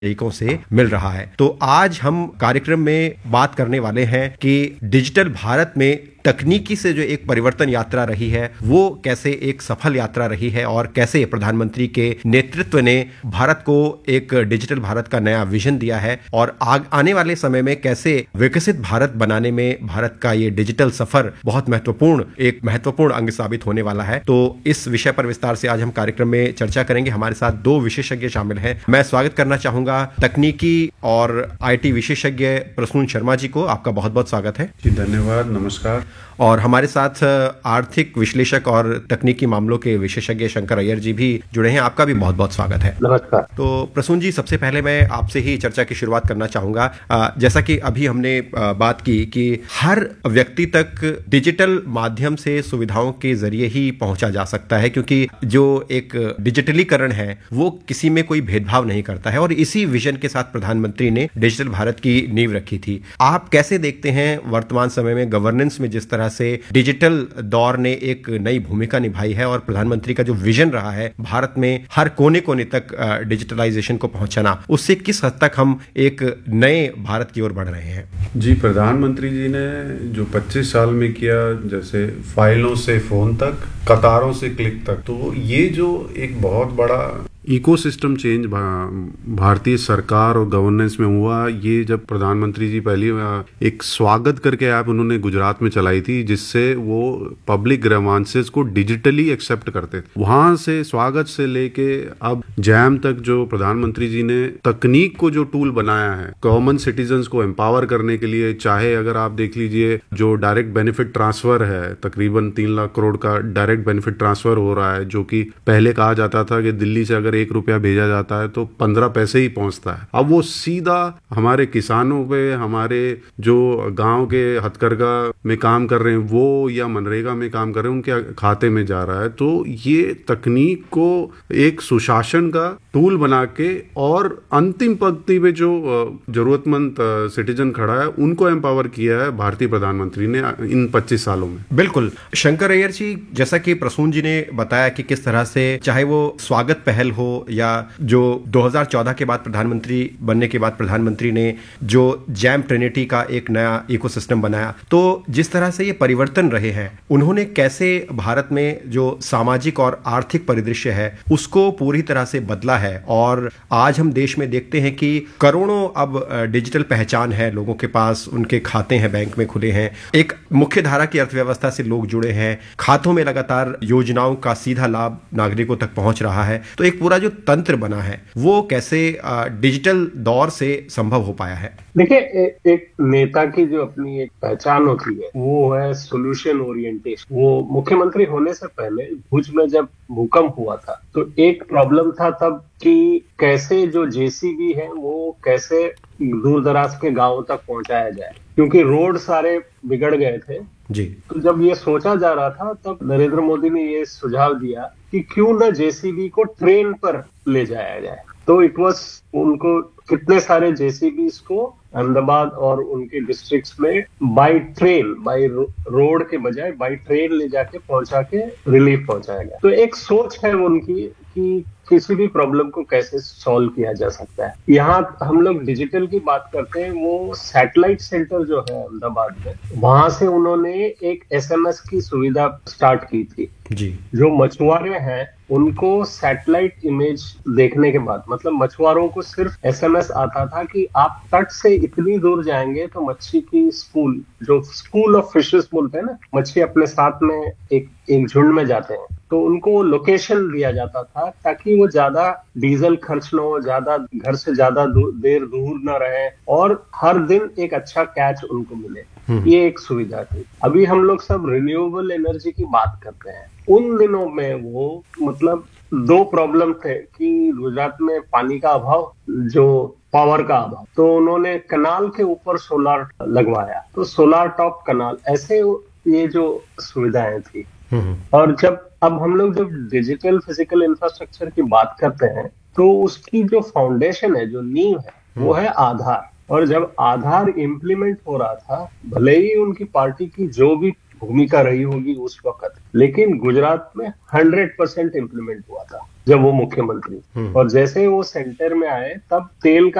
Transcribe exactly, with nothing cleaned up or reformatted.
तरीकों से मिल रहा है। तो आज हम कार्यक्रम में बात करने वाले हैं कि डिजिटल भारत में तकनीकी से जो एक परिवर्तन यात्रा रही है वो कैसे एक सफल यात्रा रही है और कैसे प्रधानमंत्री के नेतृत्व ने भारत को एक डिजिटल भारत का नया विजन दिया है और आग आने वाले समय में कैसे विकसित भारत बनाने में भारत का ये डिजिटल सफर बहुत महत्वपूर्ण एक महत्वपूर्ण अंग साबित होने वाला है। तो इस विषय पर विस्तार से आज हम कार्यक्रम में चर्चा करेंगे। हमारे साथ दो विशेषज्ञ शामिल हैं। मैं स्वागत करना चाहूंगा तकनीकी और आईटी विशेषज्ञ प्रसून शर्मा जी को। आपका बहुत बहुत स्वागत है जी। धन्यवाद, नमस्कार। और हमारे साथ आर्थिक विश्लेषक और तकनीकी मामलों के विशेषज्ञ शंकर अय्यर जी भी जुड़े हैं। आपका भी बहुत बहुत स्वागत है। नमस्कार। तो प्रसून जी, सबसे पहले मैं आपसे ही चर्चा की शुरुआत करना चाहूंगा। जैसा कि अभी हमने बात की कि हर व्यक्ति तक डिजिटल माध्यम से सुविधाओं के जरिए ही पहुंचा जा सकता है, क्योंकि जो एक डिजिटलीकरण है वो किसी में कोई भेदभाव नहीं करता है और इसी विजन के साथ प्रधानमंत्री ने डिजिटल भारत की नींव रखी थी। आप कैसे देखते हैं वर्तमान समय में गवर्नेंस में जिस तरह से डिजिटल दौर ने एक नई भूमिका निभाई है और प्रधानमंत्री का जो विजन रहा है भारत में हर कोने कोने तक डिजिटलाइजेशन को पहुंचाना, उससे किस हद तक हम एक नए भारत की ओर बढ़ रहे हैं? जी, प्रधानमंत्री जी ने जो पच्चीस साल में किया, जैसे फाइलों से फोन तक, कतारों से क्लिक तक, तो ये जो एक बहुत बड़ा इकोसिस्टम चेंज भारतीय सरकार और गवर्नेंस में हुआ, ये जब प्रधानमंत्री जी पहली एक स्वागत करके ऐप उन्होंने गुजरात में चलाई थी, जिससे वो पब्लिक ग्रीवांसेस को डिजिटली एक्सेप्ट करते थे। वहां से स्वागत से लेके अब जैम तक जो प्रधानमंत्री जी ने तकनीक को जो टूल बनाया है कॉमन सिटीजन्स को एम्पावर करने के लिए, चाहे अगर आप देख लीजिए जो डायरेक्ट बेनिफिट ट्रांसफर है, तकरीबन तीन लाख करोड़ का डायरेक्ट बेनिफिट ट्रांसफर हो रहा है, जो कि पहले कहा जाता था कि दिल्ली से अगर एक रुपया भेजा जाता है तो पंद्रह पैसे ही पहुंचता है। अब वो सीधा हमारे किसानों पे, हमारे जो गांव के हथकरघा में काम कर रहे हैं वो या मनरेगा में काम कर रहे हैं उनके खाते में जा रहा है। तो ये तकनीक को एक सुशासन का टूल बना के और अंतिम पंक्ति में जो जरूरतमंद सिटीजन खड़ा है उनको एम्पावर किया है भारतीय प्रधानमंत्री ने इन पच्चीस सालों में। बिल्कुल। शंकर अय्यर जी, जैसा कि प्रसून जी ने बताया कि किस तरह से चाहे वो स्वागत पहल हो या जो दो हज़ार चौदह के बाद प्रधानमंत्री बनने के बाद प्रधानमंत्री ने जो जैम ट्रिनिटी का एक नया इकोसिस्टम बनाया, तो जिस तरह से ये परिवर्तन रहे हैं, उन्होंने कैसे भारत में जो सामाजिक और आर्थिक परिदृश्य है उसको पूरी तरह से बदला है। और आज हम देश में देखते हैं कि करोड़ों अब डिजिटल पहचान है लोगों के पास, उनके खाते हैं बैंक में खुले हैं, एक मुख्य धारा की अर्थव्यवस्था से लोग जुड़े हैं, खातों में लगातार योजनाओं का सीधा लाभ नागरिकों तक पहुंच रहा है। तो एक पूरा जो तंत्र बना है वो कैसे डिजिटल दौर से संभव हो पाया है? देखिए, ए, एक नेता की जो अपनी एक पहचान होती है वो है सोल्यूशन ओरिएंटेशन। वो मुख्यमंत्री होने से पहले भुज में जब भूकंप हुआ था तो एक प्रॉब्लम था तब कि कैसे जो जेसीबी है वो कैसे दूर दराज के गांवों तक पहुंचाया जाए, क्योंकि रोड सारे बिगड़ गए थे जी। तो जब ये सोचा जा रहा था तब नरेंद्र मोदी ने ये सुझाव दिया कि क्यों न जेसीबी को ट्रेन पर ले जाया जाए। तो इट वाज उनको कितने सारे जेसीबीज को अहमदाबाद और उनके डिस्ट्रिक्ट्स में बाय ट्रेन, बाय रोड के बजाय बाय ट्रेन ले जाके पहुंचा के रिलीफ पहुंचाया गया। तो एक सोच है उनकी कि किसी भी प्रॉब्लम को कैसे सॉल्व किया जा सकता है। यहाँ हम लोग डिजिटल की बात करते हैं, वो सैटेलाइट सेंटर जो है अहमदाबाद में, वहां से उन्होंने एक एसएमएस की सुविधा स्टार्ट की थी जी। जो मछुआरे हैं उनको सैटेलाइट इमेज देखने के बाद, मतलब मछुआरों को सिर्फ एसएमएस आता था कि आप तट से इतनी दूर जाएंगे तो मच्छी की स्कूल, जो स्कूल ऑफ फिशेस बोलते हैं ना, मच्छी अपने साथ में एक एक झुंड में जाते हैं, तो उनको लोकेशन दिया जाता था ताकि वो ज्यादा डीजल खर्च न हो, ज्यादा घर से ज्यादा देर दूर न रहे और हर दिन एक अच्छा कैच उनको मिले। ये एक सुविधा थी। अभी हम लोग सब रिन्यूएबल एनर्जी की बात करते हैं। उन दिनों में वो मतलब दो प्रॉब्लम थे कि गुजरात में पानी का अभाव, जो पावर का अभाव, तो उन्होंने कनाल के ऊपर सोलार लगवाया, तो सोलार टॉप कनाल, ऐसे ये जो सुविधाएं थी। और जब अब हम लोग जब डिजिटल फिजिकल इंफ्रास्ट्रक्चर की बात करते हैं तो उसकी जो फाउंडेशन है, जो नींव है, वो है आधार। और जब आधार इम्प्लीमेंट हो रहा था, भले ही उनकी पार्टी की जो भी भूमिका रही होगी उस वक्त, लेकिन गुजरात में हंड्रेड परसेंट इम्प्लीमेंट हुआ था जब वो मुख्यमंत्री। और जैसे ही वो सेंटर में आए तब तेल का